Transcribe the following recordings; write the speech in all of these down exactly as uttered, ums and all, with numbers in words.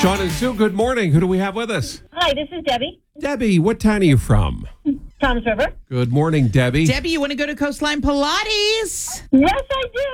Sean and Sue, good morning. Who do we have with us? Hi, this is Debbie. Debbie, what town are you from? Toms River. Good morning, Debbie. Debbie, you want to go to Coastline Pilates? Yes,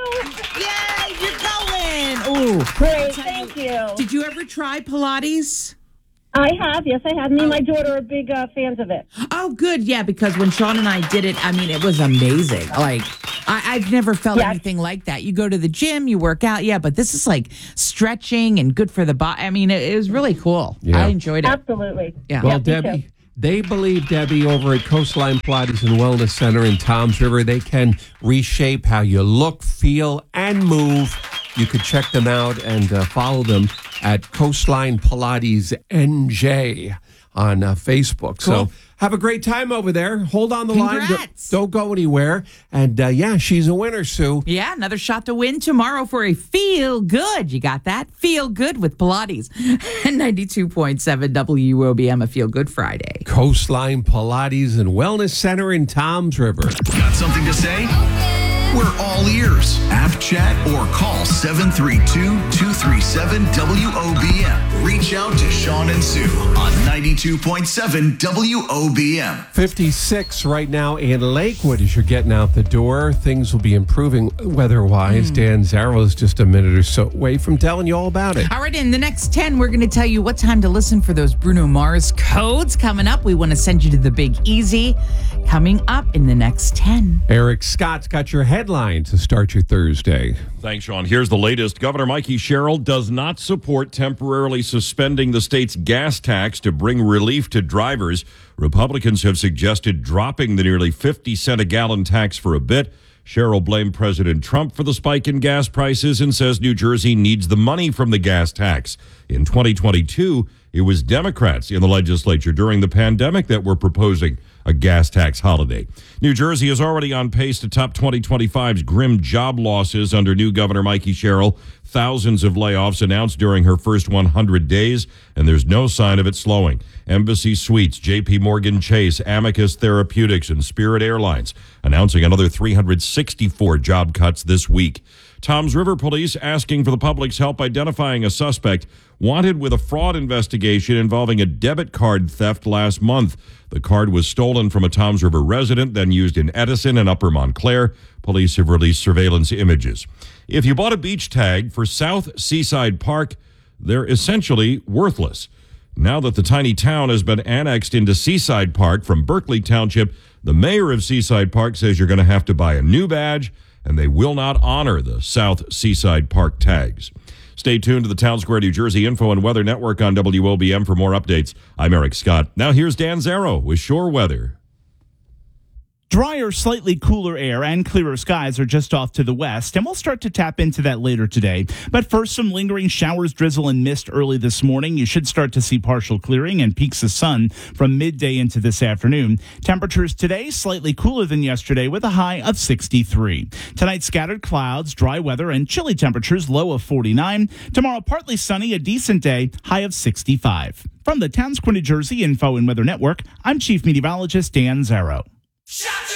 I Yeah, you're going. Ooh. do. Great, thank you. Did you ever try Pilates? I have, yes, I have. Me and my daughter are big uh, fans of it. Oh, good. Yeah, because when Sean and I did it, I mean, it was amazing. Like, I, I've never felt Yes. anything like that. You go to the gym, you work out, yeah, but this is like stretching and good for the body. I mean, it, it was really cool. Yeah. I enjoyed it. Absolutely. Yeah. Well, Yep, me too. Debbie, they believe, Debbie, over at Coastline Pilates and Wellness Center in Toms River, they can reshape how you look, feel, and move. You could check them out and uh, follow them at Coastline Pilates N J on uh, Facebook. Cool. So have a great time over there. Hold on the line. Congrats. Don't, don't go anywhere. And uh, yeah, she's a winner, Sue. Yeah, another shot to win tomorrow for a feel good. You got that? Feel good with Pilates. And ninety-two point seven W O B M, a Feel Good Friday. Coastline Pilates and Wellness Center in Toms River. Got something to say? We're all ears. App chat or call seven three two, two three seven, W O B M. Reach out to Sean and Sue on ninety-two point seven W O B M. fifty-six right now in Lakewood as you're getting out the door. Things will be improving weather-wise. Dan Zarrow is just a minute or so away from telling you all about it. All right, in the next ten, we're going to tell you what time to listen for those Bruno Mars codes coming up. We want to send you to the Big Easy coming up in the next ten. Eric Scott's got your headline to start your Thursday. Thanks, Sean. Here's the latest. Governor Mikey Sherrill does not support temporarily suspending the state's gas tax to bring relief to drivers. Republicans have suggested dropping the nearly fifty cent a gallon tax for a bit. Sherrill blamed President Trump for the spike in gas prices and says New Jersey needs the money from the gas tax. In twenty twenty-two, it was Democrats in the legislature during the pandemic that were proposing a gas tax holiday. New Jersey is already on pace to top twenty twenty-five's grim job losses under new Governor Mikey Sherrill. Thousands of layoffs announced during her first one hundred days, and there's no sign of it slowing. Embassy Suites, J P Morgan Chase, Amicus Therapeutics, and Spirit Airlines announcing another three hundred sixty-four job cuts this week. Toms River Police asking for the public's help identifying a suspect wanted with a fraud investigation involving a debit card theft last month. The card was stolen from a Toms River resident, then used in Edison and Upper Montclair. Police have released surveillance images. If you bought a beach tag for South Seaside Park, they're essentially worthless. Now that the tiny town has been annexed into Seaside Park from Berkeley Township, the mayor of Seaside Park says you're going to have to buy a new badge, and they will not honor the South Seaside Park tags. Stay tuned to the Town Square, New Jersey Info and Weather Network on W O B M for more updates. I'm Eric Scott. Now here's Dan Zarrow with Shore Weather. Drier, slightly cooler air and clearer skies are just off to the west, and we'll start to tap into that later today. But first, some lingering showers, drizzle, and mist early this morning. You should start to see partial clearing and peaks of sun from midday into this afternoon. Temperatures today slightly cooler than yesterday with a high of sixty-three. Tonight, scattered clouds, dry weather, and chilly temperatures, low of forty-nine. Tomorrow, partly sunny, a decent day, high of sixty-five. From the Town Square, New Jersey Info and Weather Network, I'm Chief Meteorologist Dan Zarrow. Shut